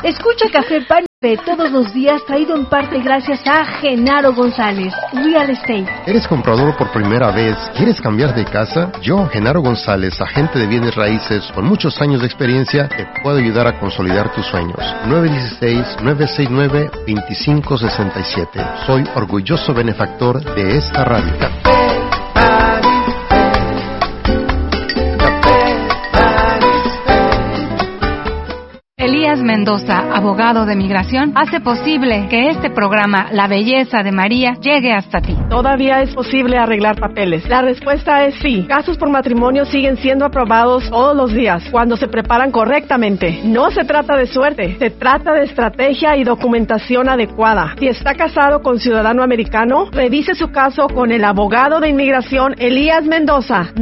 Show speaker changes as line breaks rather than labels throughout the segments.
Escucha Café Pan todos los días, traído en parte gracias a Genaro González, Real Estate.
¿Eres comprador por primera vez? ¿Quieres cambiar de casa? Yo, Genaro González, agente de bienes raíces con muchos años de experiencia, te puedo ayudar a consolidar tus sueños. 916-969-2567. Soy orgulloso benefactor de esta radio.
Elías Mendoza, abogado de migración, hace posible que este programa, La Belleza de María, llegue hasta ti.
¿Todavía es posible arreglar papeles? La respuesta es sí. Casos por matrimonio siguen siendo aprobados todos los días cuando se preparan correctamente. No se trata de suerte, se trata de estrategia y documentación adecuada. Si está casado con ciudadano americano, revise su caso con el abogado de inmigración Elías Mendoza,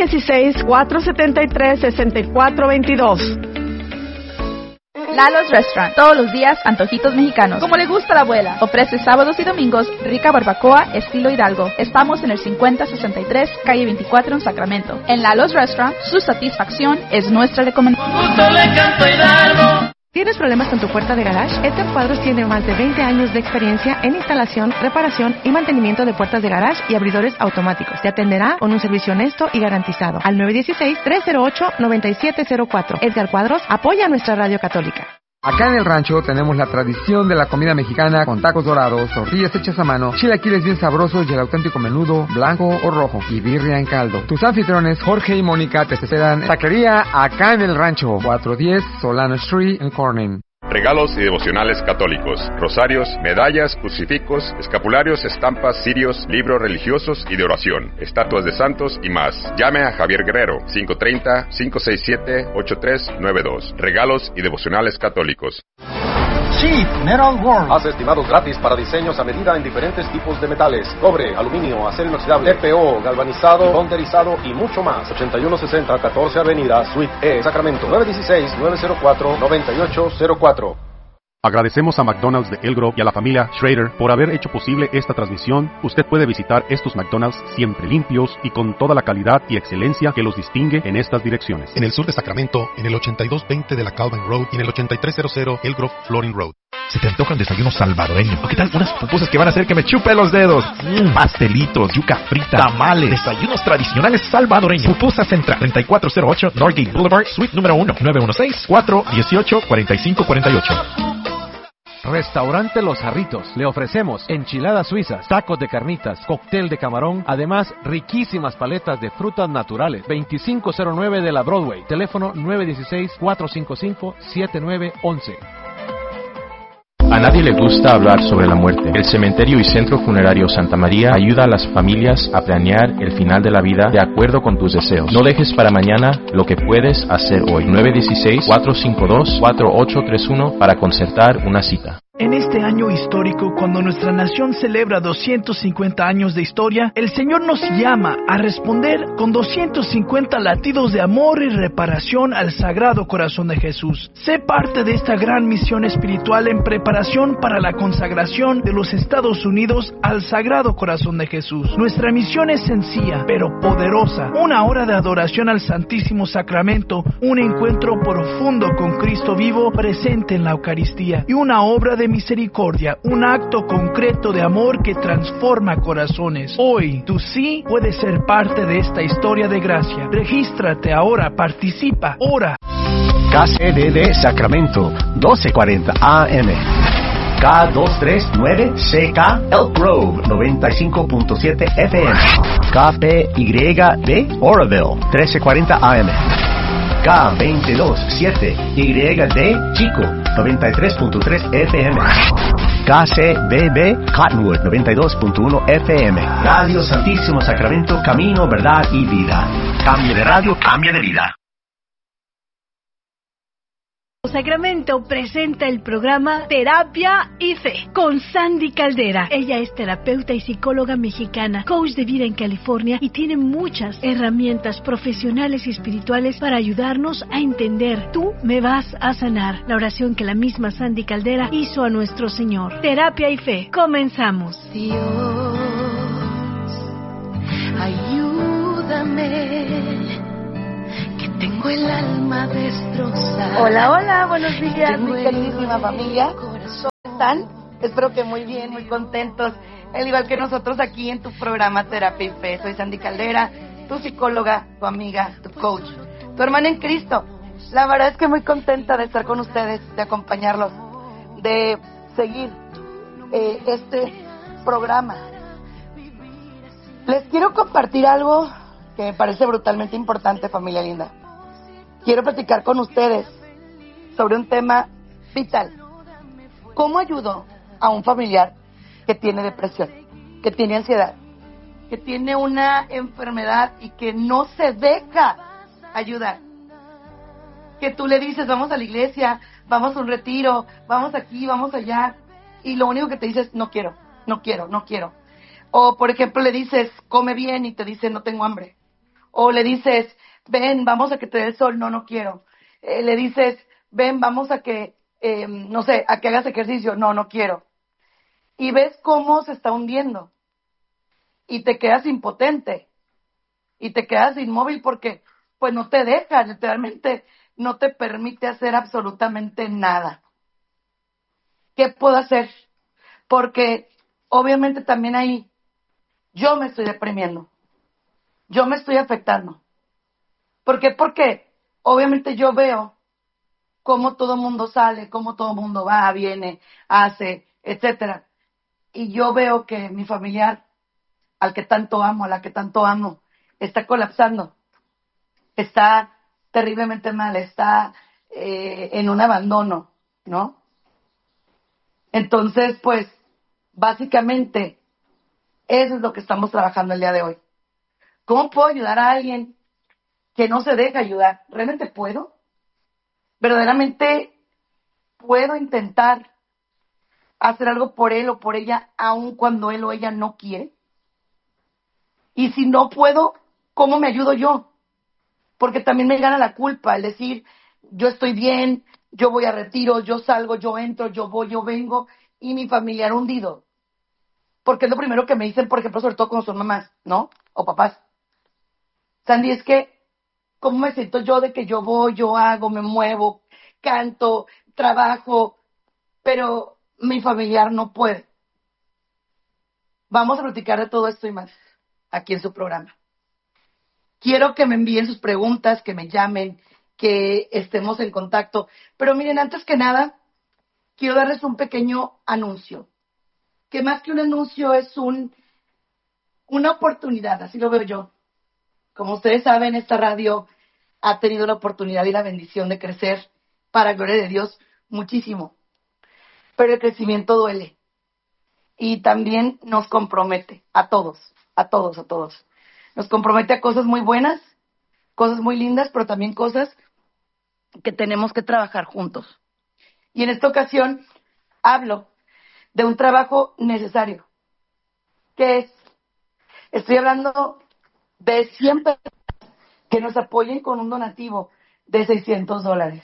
916-473-6422.
Lalo's Restaurant, todos los días antojitos mexicanos, como le gusta a la abuela. Ofrece sábados y domingos rica barbacoa estilo Hidalgo. Estamos en el 5063, calle 24 en Sacramento. En Lalo's Restaurant, su satisfacción es nuestra recomendación.
¿Tienes problemas con tu puerta de garage? Edgar Cuadros tiene más de 20 años de experiencia en instalación, reparación y mantenimiento de puertas de garage y abridores automáticos. Te atenderá con un servicio honesto y garantizado. Al 916-308-9704. Edgar Cuadros apoya a nuestra radio católica.
Acá en el rancho tenemos la tradición de la comida mexicana con tacos dorados, tortillas hechas a mano, chilaquiles bien sabrosos y el auténtico menudo blanco o rojo y birria en caldo. Tus anfitriones Jorge y Mónica te esperan en Taquería Acá en el Rancho, 410 Solano Street en Corning.
Regalos y devocionales católicos, rosarios, medallas, crucifijos, escapularios, estampas, cirios, libros religiosos y de oración, estatuas de santos y más. Llame a Javier Guerrero, 530-567-8392. Regalos y devocionales católicos.
Cheap Metal World.
Haz estimados gratis para diseños a medida en diferentes tipos de metales: cobre, aluminio, acero inoxidable, TPO, galvanizado, bonderizado y mucho más. 8160 14 Avenida, Suite E, Sacramento. 916-904-9804.
Agradecemos a McDonald's de El Grove y a la familia Schrader por haber hecho posible esta transmisión. Usted puede visitar estos McDonald's siempre limpios y con toda la calidad y excelencia que los distingue en estas direcciones.
En el sur de Sacramento, en el 8220 de la Calvin Road y en el 8300 El Grove Flooring Road.
¿Se te antoja un desayuno salvadoreño? ¿O qué tal unas pupusas que van a hacer que me chupe los dedos? Pastelitos, yuca frita, tamales, desayunos tradicionales salvadoreños. Pupusa Central, 3408 Norgate Boulevard, Suite número 1, 916-418-4548.
Restaurante Los Jarritos. Le ofrecemos enchiladas suizas, tacos de carnitas, cóctel de camarón, además riquísimas paletas de frutas naturales. 2509 de la Broadway. Teléfono 916-455-7911.
A nadie le gusta hablar sobre la muerte. El Cementerio y Centro Funerario Santa María ayuda a las familias a planear el final de la vida de acuerdo con tus deseos. No dejes para mañana lo que puedes hacer hoy. 916-452-4831 para concertar una cita.
En este año histórico, cuando nuestra nación celebra 250 años de historia, el Señor nos llama a responder con 250 latidos de amor y reparación al Sagrado Corazón de Jesús. Sé parte de esta gran misión espiritual en preparación para la consagración de los Estados Unidos al Sagrado Corazón de Jesús. Nuestra misión es sencilla, pero poderosa. Una hora de adoración al Santísimo Sacramento, un encuentro profundo con Cristo vivo presente en la Eucaristía y una obra de misericordia, un acto concreto de amor que transforma corazones. Hoy, tú sí puedes ser parte de esta historia de gracia. Regístrate ahora, participa, ora.
KCDD Sacramento, 1240 AM. K239CK Elk Grove, 95.7 FM. KPYD Oroville, 1340 AM. K227YD Chico, 93.3 FM. KCBB Cottonwood, 92.1 FM. Radio Santísimo Sacramento, camino, verdad y vida. Cambio de radio, cambia de vida.
Sacramento presenta el programa Terapia y Fe con Sandy Caldera. Ella es terapeuta y psicóloga mexicana, coach de vida en California y tiene muchas herramientas profesionales y espirituales para ayudarnos a entender. Tú me vas a sanar. La oración que la misma Sandy Caldera hizo a nuestro Señor. Terapia y Fe. Comenzamos.
Dios, ayúdame, que tengo Tengo el alma destrozada.
Hola, hola, buenos días, mi queridísima familia. ¿Cómo están? Espero que muy bien, muy contentos. Al igual que nosotros aquí en tu programa Terapia y Fe. Soy Sandy Caldera, tu psicóloga, tu amiga, tu coach, tu hermana en Cristo. La verdad es que muy contenta de estar con ustedes, de acompañarlos, de seguir este programa. Les quiero compartir algo que me parece brutalmente importante, familia linda. Quiero platicar con ustedes sobre un tema vital. ¿Cómo ayudo a un familiar que tiene depresión, que tiene ansiedad, que tiene una enfermedad y que no se deja ayudar? Que tú le dices, vamos a la iglesia, vamos a un retiro, vamos aquí, vamos allá, y lo único que te dice es, no quiero. O, por ejemplo, le dices, come bien, y te dice, no tengo hambre. O le dices, ven, vamos a que te dé el sol, no quiero. Le dices, ven, vamos a que, a que hagas ejercicio, no quiero. Y ves cómo se está hundiendo. Y te quedas impotente. Y te quedas inmóvil porque, pues, no te deja, literalmente, no te permite hacer absolutamente nada. ¿Qué puedo hacer? Porque, obviamente, también ahí, yo me estoy deprimiendo. Yo me estoy afectando. ¿Por qué? Porque obviamente yo veo cómo todo mundo sale, cómo todo mundo va, viene, hace, etcétera. Y yo veo que mi familiar, al que tanto amo, a la que tanto amo, está colapsando. Está terriblemente mal, está en un abandono, ¿no? Entonces, pues, básicamente, eso es lo que estamos trabajando el día de hoy. ¿Cómo puedo ayudar a alguien que no se deja ayudar? ¿Realmente puedo? ¿Verdaderamente puedo intentar hacer algo por él o por ella, aun cuando él o ella no quiere? Y si no puedo, ¿cómo me ayudo yo? Porque también me gana la culpa el decir, yo estoy bien, yo voy a retiro, yo salgo, yo entro, yo voy, yo vengo, y mi familiar hundido. Porque es lo primero que me dicen, por ejemplo, sobre todo cuando son mamás, ¿no? O papás. Sandy, es que, ¿cómo me siento yo de que yo voy, yo hago, me muevo, canto, trabajo, pero mi familiar no puede? Vamos a platicar de todo esto y más aquí en su programa. Quiero que me envíen sus preguntas, que me llamen, que estemos en contacto. Pero miren, antes que nada, quiero darles un pequeño anuncio. Que más que un anuncio es una oportunidad, así lo veo yo. Como ustedes saben, esta radio ha tenido la oportunidad y la bendición de crecer, para gloria de Dios, muchísimo. Pero el crecimiento duele. Y también nos compromete a todos. Nos compromete a cosas muy buenas, cosas muy lindas, pero también cosas que tenemos que trabajar juntos. Y en esta ocasión hablo de un trabajo necesario. ¿Qué es? Estoy hablando de 100 personas que nos apoyen con un donativo de $600.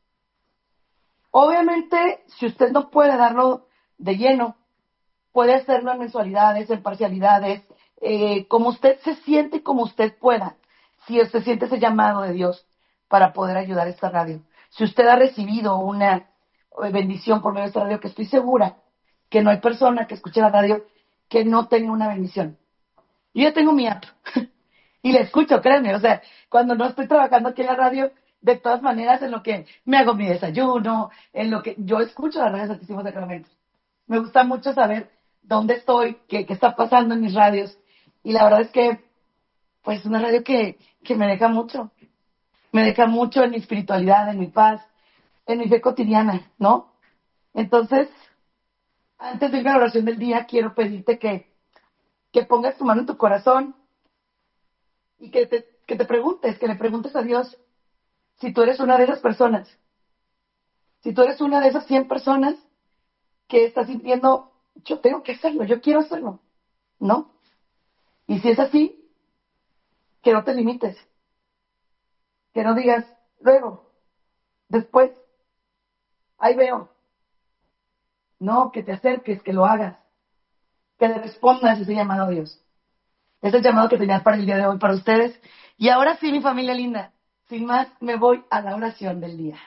Obviamente, si usted no puede darlo de lleno, puede hacerlo en mensualidades, en parcialidades, como usted se siente y como usted pueda. Si usted siente ese llamado de Dios para poder ayudar a esta radio. Si usted ha recibido una bendición por medio de esta radio, que estoy segura que no hay persona que escuche la radio que no tenga una bendición. Yo ya tengo mi app y la escucho, créanme, o sea, cuando no estoy trabajando aquí en la radio, de todas maneras, en lo que me hago mi desayuno, en lo que yo escucho la radio Santísimo Sacramento. Me gusta mucho saber dónde estoy, qué está pasando en mis radios, y la verdad es que, pues, una radio que me deja mucho en mi espiritualidad, en mi paz, en mi fe cotidiana, ¿no? Entonces, antes de ir a la oración del día, quiero pedirte que pongas tu mano en tu corazón y que te preguntes, que le preguntes a Dios si tú eres una de esas personas, si tú eres una de esas 100 personas que está sintiendo, yo tengo que hacerlo, yo quiero hacerlo, ¿no? Y si es así, que no te limites, que no digas, luego, después, ahí veo. No, que te acerques, que lo hagas, que le respondas ese llamado a Dios. Ese llamado que tenías para el día de hoy, para ustedes. Y ahora sí, mi familia linda, Sin más, me voy a la oración del día.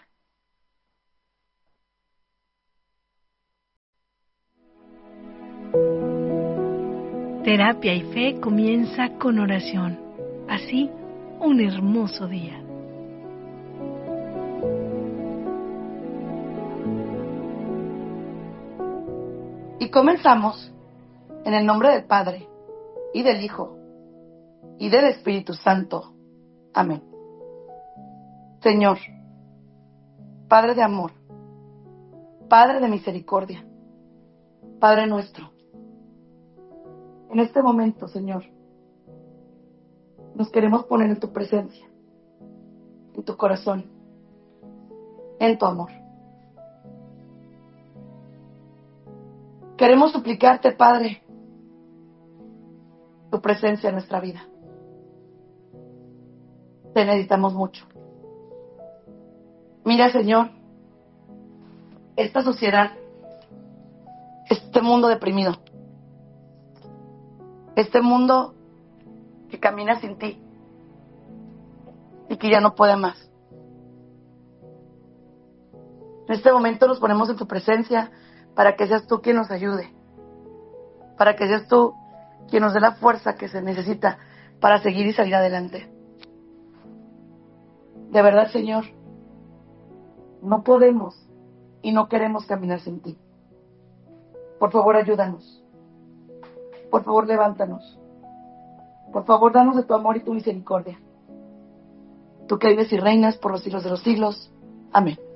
Terapia y Fe comienza con oración. Así, un hermoso día.
Y comenzamos en el nombre del Padre, y del Hijo, y del Espíritu Santo. Amén. Señor, Padre de amor, Padre de misericordia, Padre nuestro, en este momento, Señor, nos queremos poner en tu presencia, en tu corazón, en tu amor. Queremos suplicarte, Padre, tu presencia en nuestra vida. Te necesitamos mucho. Mira, Señor, esta sociedad, este mundo deprimido, este mundo que camina sin ti y que ya no puede más. En este momento nos ponemos en tu presencia para que seas tú quien nos ayude, para que seas tú quien nos dé la fuerza que se necesita para seguir y salir adelante. De verdad, Señor, no podemos y no queremos caminar sin ti. Por favor, ayúdanos. Por favor, levántanos. Por favor, danos de tu amor y tu misericordia. Tú que vives y reinas por los siglos de los siglos. Amén.